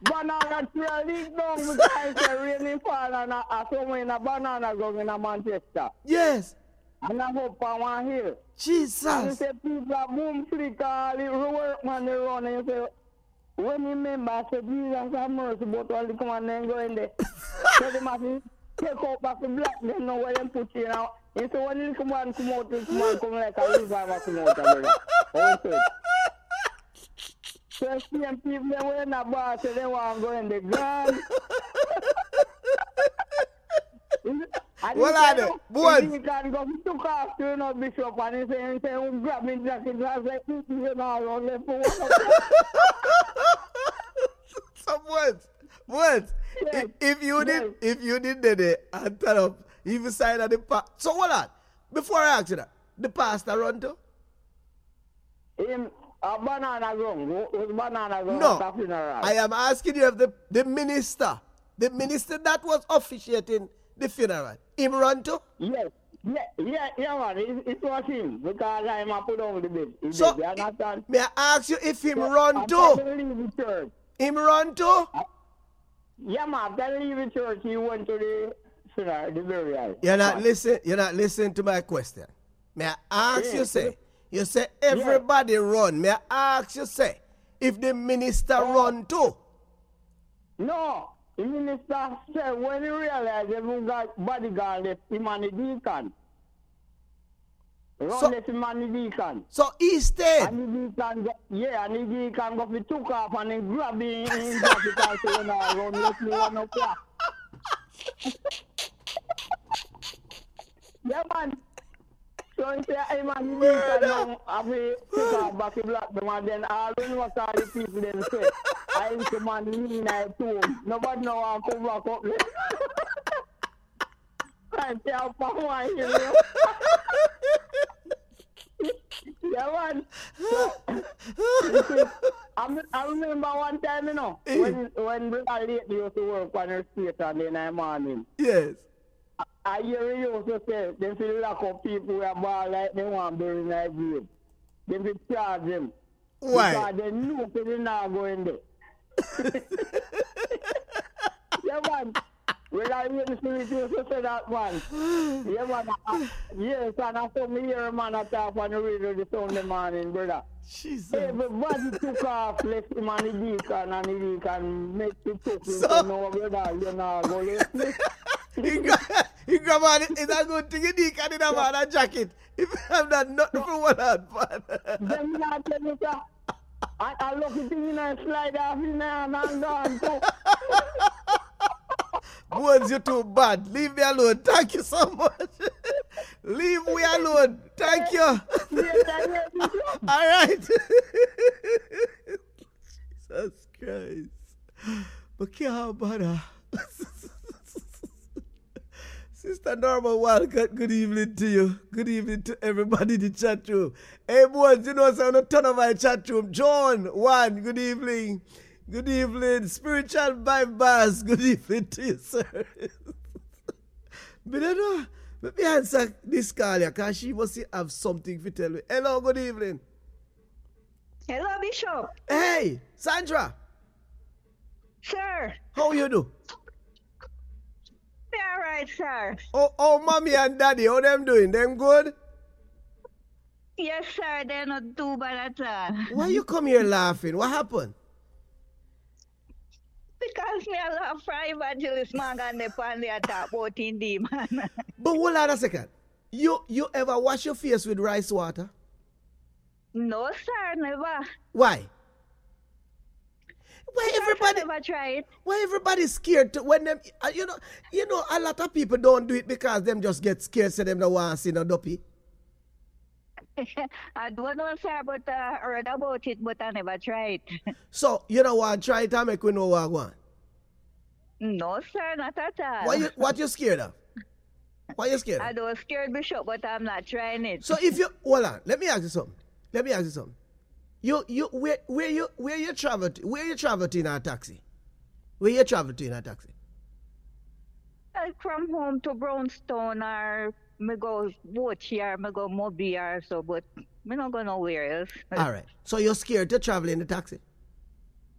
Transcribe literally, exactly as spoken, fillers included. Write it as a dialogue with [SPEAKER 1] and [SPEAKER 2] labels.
[SPEAKER 1] banana tree leak down because it's raining fall and I saw me in a banana ground in a Manchester.
[SPEAKER 2] Yes.
[SPEAKER 1] And I hope on one hill.
[SPEAKER 2] Jesus.
[SPEAKER 1] And you say people are boom flick all the workman they run and you say, when you remember, I said, Jesus have mercy, but all the come and then go in there. So they must take out back the black, they know where they put you now. And so when you come and come out, this man come like a river come out, brother. Oh, so So same people they were in the bar, so they want to go in the ground.
[SPEAKER 2] What are they? Boys.
[SPEAKER 1] He can go took off to you know, Bishop and he say, he say, oh, grab me jacket. I was like, this is an hour left for one.
[SPEAKER 2] Some words. Words.
[SPEAKER 1] Yes.
[SPEAKER 2] If, if you
[SPEAKER 1] Yes.
[SPEAKER 2] did, if you did did it and turn up, even side of the pa- So hold on. Before I ask you that, the pastor run to?
[SPEAKER 1] Him, a banana ground. Was banana ground
[SPEAKER 2] No.
[SPEAKER 1] at a funeral.
[SPEAKER 2] I am asking you if the, the minister, the minister that was officiating the funeral, him run to?
[SPEAKER 1] Yes. Yeah, yeah, yeah, man. It, it was him because I'm a put on the bed. He
[SPEAKER 2] So,
[SPEAKER 1] did, you understand?
[SPEAKER 2] may I ask you if him
[SPEAKER 1] So,
[SPEAKER 2] run
[SPEAKER 1] I'm
[SPEAKER 2] to?
[SPEAKER 1] trying to leave the church.
[SPEAKER 2] Him run to?
[SPEAKER 1] Yeah, man. After leaving church, he went to the funeral, the burial.
[SPEAKER 2] You're not
[SPEAKER 1] Man.
[SPEAKER 2] listening. You're not listening to my question. May I ask
[SPEAKER 1] Yeah.
[SPEAKER 2] you say? You say everybody run. May I ask you say if the minister
[SPEAKER 1] Oh.
[SPEAKER 2] run too?
[SPEAKER 1] No, the minister said when he realized everyone got bodyguard left him and the deacon. Run
[SPEAKER 2] So-
[SPEAKER 1] left him and the deacon.
[SPEAKER 2] So he stayed.
[SPEAKER 1] And the deacon, go, yeah, and the deacon go fi took off and then grab him in his jacket and say, you know, run left me one up here. Yeah, man. So he say, hey, man, the deacon now have to take off back the black them and then all when you watch all the people then say, I ain't the man lean night too. Nobody know how to come back up there. I say, how far one you know? Yeah, man. So, you see, I, I remember one time, you know, when when Brother Lately used to work on her station in the morning.
[SPEAKER 2] Yes.
[SPEAKER 1] I, I hear he used to say, they feel lock up people who are ball like they want bury in their grave. They will charge them.
[SPEAKER 2] Why?
[SPEAKER 1] Because they know they're not going there. Yeah, man. Well, I hear the spirit used to say that, man. Yeah, man. I, yes, and I saw me hear a man attack on the radio this Sunday morning, brother.
[SPEAKER 2] Jesus.
[SPEAKER 1] Everybody took off, left him and the deacon, and the deacon make the took him.
[SPEAKER 2] So-
[SPEAKER 1] So, no, brother, you're not going to left me.
[SPEAKER 2] He grab, he grab on it. It's a good thing. He deacon in a man a jacket. If I'm not nothing for one hand, man.
[SPEAKER 1] Them not tell me, sir. I, I look at thing in and slide off in there and I'm gone too.
[SPEAKER 2] Bones, you're too bad. Leave me alone. Thank you so much. Leave me alone. Thank you.
[SPEAKER 1] Yes, I hear you, sir.
[SPEAKER 2] All right. Jesus Christ. But can't bother. Sister Norma Walcott, good evening to you. Good evening to everybody in the chat room. Hey, boys, you know, so on a ton of my chat room. John, one, good evening. Good evening. Spiritual bypass, good evening to you, sir. But I know, let me answer this call here, because she must have something to tell me. Hello, good evening.
[SPEAKER 3] Hello, Bishop.
[SPEAKER 2] Hey, Sandra,
[SPEAKER 3] Sir.
[SPEAKER 2] how you do?
[SPEAKER 3] Yeah, all right, sir.
[SPEAKER 2] Oh, oh, mommy and daddy, how them doing? Them good?
[SPEAKER 3] Yes, sir. They're not too bad at all.
[SPEAKER 2] Why you come here laughing? What happened?
[SPEAKER 3] Because me a love for evangelist man and the pan they talk about in demon.
[SPEAKER 2] But hold on a second. You you ever wash your face with rice water?
[SPEAKER 3] No, sir, never.
[SPEAKER 2] Why? Why
[SPEAKER 3] Because
[SPEAKER 2] everybody?
[SPEAKER 3] I never tried.
[SPEAKER 2] Why everybody scared to when them? uh, You know, you know, a lot of people don't do it because them just get scared, so them don't want to see no dopey.
[SPEAKER 3] I don't know, sir, but uh, I heard about it, but I never tried.
[SPEAKER 2] So you know what? Try it and make we know what I want.
[SPEAKER 3] No, sir, not at all.
[SPEAKER 2] Why you? What you scared of? Why you scared
[SPEAKER 3] I
[SPEAKER 2] of?
[SPEAKER 3] don't scared Bishop, but I'm not trying it.
[SPEAKER 2] So if you hold on, let me ask you something. Let me ask you something. You you where where you where you travel to, where you travel to in a taxi? Where you travel to in a taxi?
[SPEAKER 3] Like from home to Brownstone or me go boat here, me go Mobile or so, but me not go nowhere else.
[SPEAKER 2] All right. So you're scared to travel in the taxi?